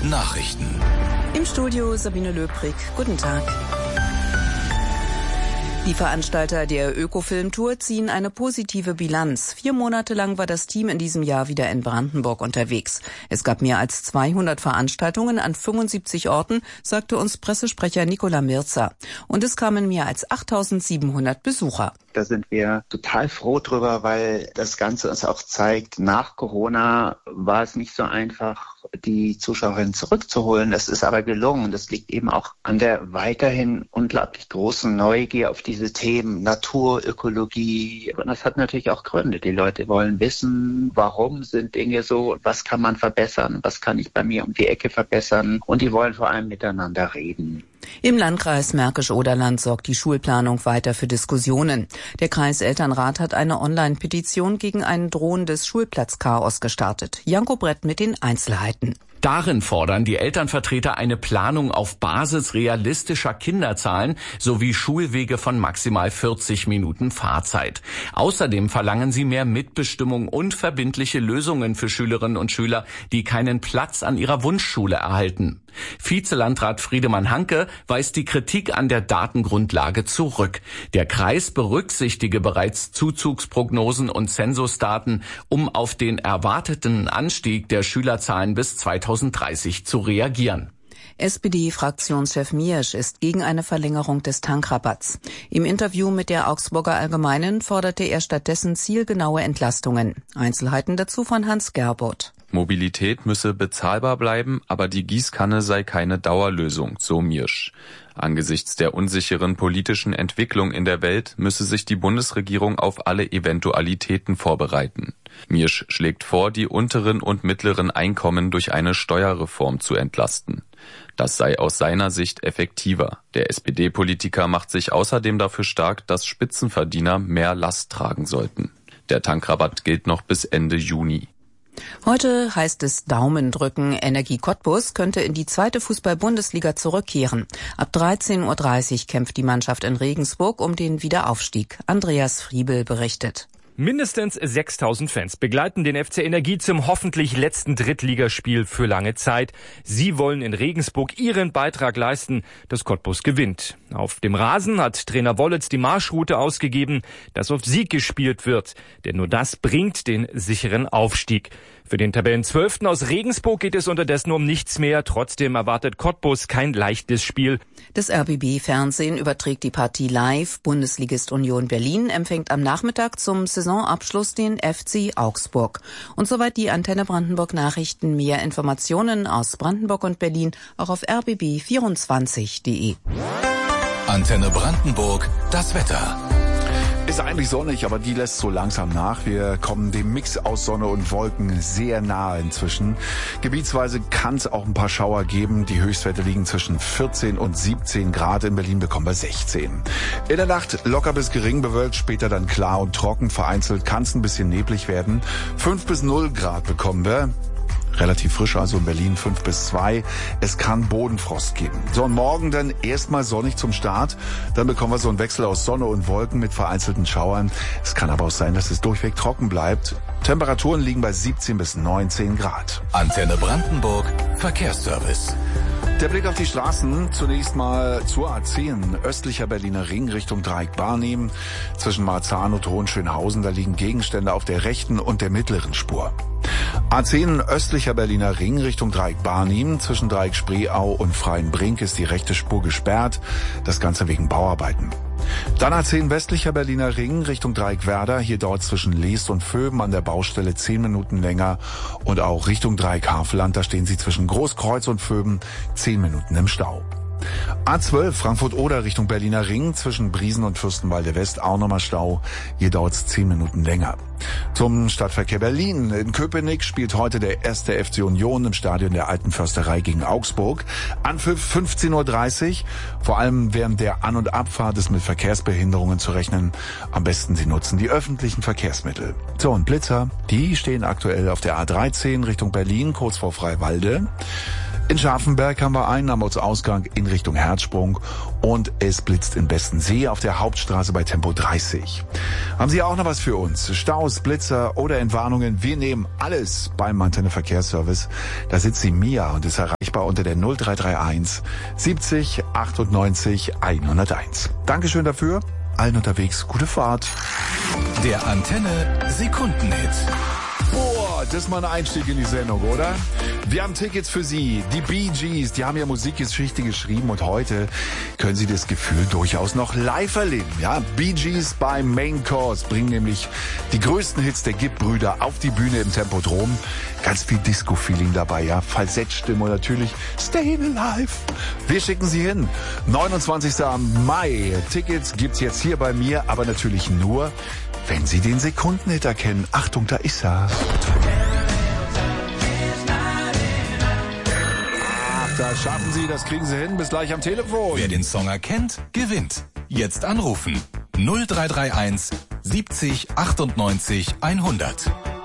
Nachrichten. Im Studio Sabine Löbrig. Guten Tag. Die Veranstalter der Ökofilm-Tour ziehen eine positive Bilanz. 4 Monate lang war das Team in diesem Jahr wieder in Brandenburg unterwegs. Es gab mehr als 200 Veranstaltungen an 75 Orten, sagte uns Pressesprecher Nicola Mirza. Und es kamen mehr als 8.700 Besucher. Da sind wir total froh drüber, weil das Ganze uns auch zeigt, nach Corona war es nicht so einfach, die Zuschauerinnen zurückzuholen. Das ist aber gelungen. Das liegt eben auch an der weiterhin unglaublich großen Neugier auf diese Themen, Natur, Ökologie. Und das hat natürlich auch Gründe. Die Leute wollen wissen, warum sind Dinge so, was kann man verbessern, was kann ich bei mir um die Ecke verbessern. Und die wollen vor allem miteinander reden. Im Landkreis Märkisch-Oderland sorgt die Schulplanung weiter für Diskussionen. Der Kreiselternrat hat eine Online-Petition gegen ein drohendes Schulplatzchaos gestartet. Janko Brett mit den Einzelheiten. Darin fordern die Elternvertreter eine Planung auf Basis realistischer Kinderzahlen sowie Schulwege von maximal 40 Minuten Fahrzeit. Außerdem verlangen sie mehr Mitbestimmung und verbindliche Lösungen für Schülerinnen und Schüler, die keinen Platz an ihrer Wunschschule erhalten. Vizelandrat Friedemann Hanke weist die Kritik an der Datengrundlage zurück. Der Kreis berücksichtige bereits Zuzugsprognosen und Zensusdaten, um auf den erwarteten Anstieg der Schülerzahlen bis 2030 zu reagieren. SPD-Fraktionschef Miersch ist gegen eine Verlängerung des Tankrabatts. Im Interview mit der Augsburger Allgemeinen forderte er stattdessen zielgenaue Entlastungen. Einzelheiten dazu von Hans Gerbold. Mobilität müsse bezahlbar bleiben, aber die Gießkanne sei keine Dauerlösung, so Miersch. Angesichts der unsicheren politischen Entwicklung in der Welt müsse sich die Bundesregierung auf alle Eventualitäten vorbereiten. Miersch schlägt vor, die unteren und mittleren Einkommen durch eine Steuerreform zu entlasten. Das sei aus seiner Sicht effektiver. Der SPD-Politiker macht sich außerdem dafür stark, dass Spitzenverdiener mehr Last tragen sollten. Der Tankrabatt gilt noch bis Ende Juni. Heute heißt es Daumendrücken. Energie Cottbus könnte in die 2. Fußball-Bundesliga zurückkehren. Ab 13.30 Uhr kämpft die Mannschaft in Regensburg um den Wiederaufstieg. Andreas Friebel berichtet. Mindestens 6.000 Fans begleiten den FC Energie zum hoffentlich letzten Drittligaspiel für lange Zeit. Sie wollen in Regensburg ihren Beitrag leisten, dass Cottbus gewinnt. Auf dem Rasen hat Trainer Wollitz die Marschroute ausgegeben, dass auf Sieg gespielt wird. Denn nur das bringt den sicheren Aufstieg. Für den Tabellenzwölften aus Regensburg geht es unterdessen um nichts mehr. Trotzdem erwartet Cottbus kein leichtes Spiel. Das RBB-Fernsehen überträgt die Partie live. Bundesligist Union Berlin empfängt am Nachmittag zum Saisonabschluss den FC Augsburg. Und soweit die Antenne Brandenburg Nachrichten. Mehr Informationen aus Brandenburg und Berlin auch auf rbb24.de. Antenne Brandenburg, das Wetter. Ist eigentlich sonnig, aber die lässt so langsam nach. Wir kommen dem Mix aus Sonne und Wolken sehr nahe inzwischen. Gebietsweise kann es auch ein paar Schauer geben. Die Höchstwerte liegen zwischen 14 und 17 Grad. In Berlin bekommen wir 16. In der Nacht locker bis gering bewölkt, später dann klar und trocken. Vereinzelt kann es ein bisschen neblig werden. 5 bis 0 Grad bekommen wir. Relativ frisch, also in Berlin 5 bis 2. Es kann Bodenfrost geben. So, und morgen dann erstmal sonnig zum Start. Dann bekommen wir so einen Wechsel aus Sonne und Wolken mit vereinzelten Schauern. Es kann aber auch sein, dass es durchweg trocken bleibt. Temperaturen liegen bei 17 bis 19 Grad. Antenne Brandenburg, Verkehrsservice. Der Blick auf die Straßen. Zunächst mal zur A10, östlicher Berliner Ring Richtung Dreieck Barnim. Zwischen Marzahn und Hohenschönhausen, da liegen Gegenstände auf der rechten und der mittleren Spur. A10 östlicher Berliner Ring Richtung Dreieck Barnim. Zwischen Dreieck Spreeau und Freienbrink ist die rechte Spur gesperrt. Das Ganze wegen Bauarbeiten. Dann A10 westlicher Berliner Ring Richtung Dreieck Werder. Hier dauert zwischen Leest und Vöben an der Baustelle 10 Minuten länger. Und auch Richtung Dreieck Havelland, da stehen Sie zwischen Großkreuz und Vöben 10 Minuten im Stau. A12 Frankfurt-Oder Richtung Berliner Ring zwischen Briesen und Fürstenwalde West auch nochmal Stau. Hier dauert es 10 Minuten länger. Zum Stadtverkehr Berlin. In Köpenick spielt heute der 1. FC Union im Stadion der Alten Försterei gegen Augsburg. Anpfiff 15.30 Uhr. Vor allem während der An- und Abfahrt ist mit Verkehrsbehinderungen zu rechnen. Am besten Sie nutzen die öffentlichen Verkehrsmittel. So, und Blitzer, die stehen aktuell auf der A13 Richtung Berlin, kurz vor Freiwalde. In Scharfenberg haben wir Einnahmeausgang in Richtung Herzsprung und es blitzt in Bestensee auf der Hauptstraße bei Tempo 30. Haben Sie auch noch was für uns? Staus, Blitzer oder Entwarnungen? Wir nehmen alles beim Antenne Verkehrsservice. Da sitzt die Mia und ist erreichbar unter der 0331 70 98 101. Dankeschön dafür. Allen unterwegs gute Fahrt. Der Antenne Sekundenhit. Boah, das ist mal ein Einstieg in die Sendung, oder? Wir haben Tickets für Sie. Die Bee Gees, die haben ja Musikgeschichte geschrieben und heute können Sie das Gefühl durchaus noch live erleben. Ja, Bee Gees bei Main Course bringen nämlich die größten Hits der Gibb-Brüder auf die Bühne im Tempodrom. Ganz viel Disco-Feeling dabei, ja. Falsettstimme und natürlich Stayin' Alive. Wir schicken Sie hin. 29. Mai. Tickets gibt's jetzt hier bei mir, aber natürlich nur, wenn Sie den Sekundenhit erkennen. Achtung, da ist er. Ach, da schaffen Sie, das kriegen Sie hin. Bis gleich am Telefon. Wer den Song erkennt, gewinnt. Jetzt anrufen. 0331 70 98 100.